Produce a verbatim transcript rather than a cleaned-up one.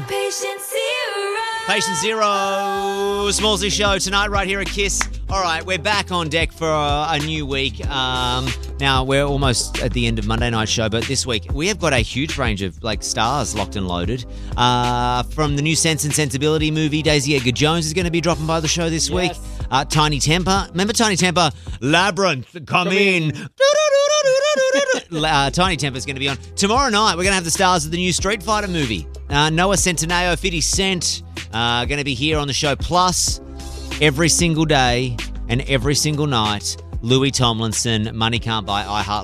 Patient Zero. Patient Zero, Smallsy Show tonight right here at Kiss. All right, we're back on deck for a, a new week. Um, now, we're almost at the end of Monday Night Show, but this week we have got a huge range of like stars locked and loaded. Uh, from the new Sense and Sensibility movie, Daisy Edgar Jones is going to be dropping by the show this Yes. week. Uh, Tiny Temper. Remember Tiny Temper? Labyrinth, come, Come in. in. uh, Tiny Temper is going to be on. Tomorrow night, we're going to have the stars of the new Street Fighter movie. Uh, Noah Centineo, fifty Cent, uh, going to be here on the show. Plus, every single day and every single night, Louis Tomlinson, Money Can't Buy iHeart